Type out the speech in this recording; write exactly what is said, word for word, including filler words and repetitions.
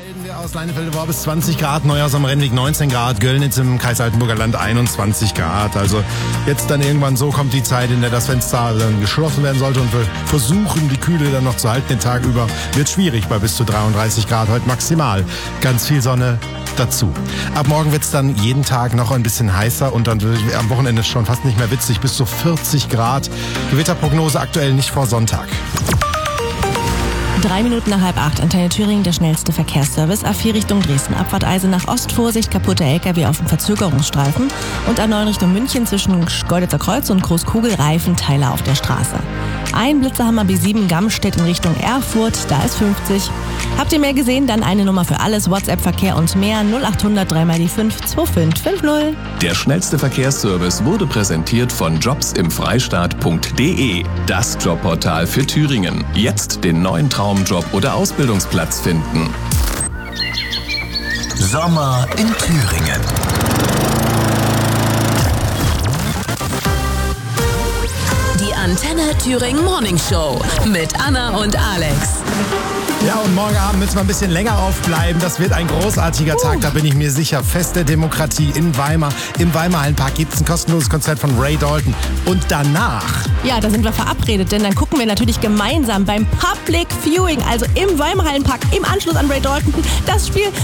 Melden wir aus Leinefelde-Worbis zwanzig Grad, Neuhaus am Rennweg neunzehn Grad, Göllnitz im Kreis Altenburger Land einundzwanzig Grad. Also jetzt dann irgendwann so kommt die Zeit, in der das Fenster dann geschlossen werden sollte und wir versuchen, die Kühle dann noch zu halten den Tag über. Wird schwierig bei bis zu dreiunddreißig Grad heute maximal. Ganz viel Sonne dazu. Ab morgen wird's dann jeden Tag noch ein bisschen heißer und dann am Wochenende schon fast nicht mehr witzig, bis zu vierzig Grad. Gewitterprognose aktuell nicht vor Sonntag. Drei Minuten nach halb acht, Antenne Thüringen, der schnellste Verkehrsservice. A vier Richtung Dresden, Abfahrt Eisenach Ost, Vorsicht, kaputte L K W auf dem Verzögerungsstreifen. Und A neun Richtung München zwischen Golditzer Kreuz und Großkugel, Reifenteile auf der Straße. Ein Blitzerhammer B sieben Gammstedt in Richtung Erfurt, da ist fünfzig. Habt ihr mehr gesehen? Dann eine Nummer für alles, WhatsApp, Verkehr und mehr, null acht hundert drei mal die fünf zwei fünf fünf null. Der schnellste Verkehrsservice wurde präsentiert von jobsimfreistaat punkt de, das Jobportal für Thüringen. Jetzt den neuen Traumjob oder Ausbildungsplatz finden. Sommer in Thüringen. Die Antenne Thüringen Morning Show mit Anna und Alex. Ja, und morgen Abend müssen wir ein bisschen länger aufbleiben. Das wird ein großartiger uh. Tag, da bin ich mir sicher. Fest der Demokratie in Weimar. Im Weimarhallenpark gibt es ein kostenloses Konzert von Ray Dalton. Und danach... Ja, da sind wir verabredet, denn dann gucken wir natürlich gemeinsam beim Public Viewing, also im Weimarhallenpark, im Anschluss an Ray Dalton, das Spiel